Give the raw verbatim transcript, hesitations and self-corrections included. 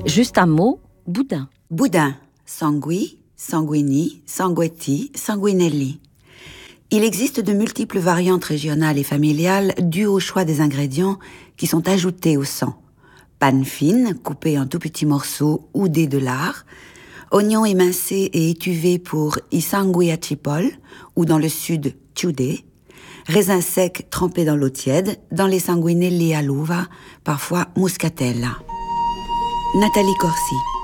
Juste un mot, boudin. Boudin, sangui, sanguini, sanguetti, sanguinelli. Il existe de multiples variantes régionales et familiales dues au choix des ingrédients qui sont ajoutés au sang. Panne fine, coupée en tout petits morceaux ou dés de lard, oignons émincés et étuvés pour i sangui a cipolle, ou dans le sud, ciudé, raisins secs trempés dans l'eau tiède, dans les sanguinelli à l'uva, parfois muscatella. Nathalie Corsi.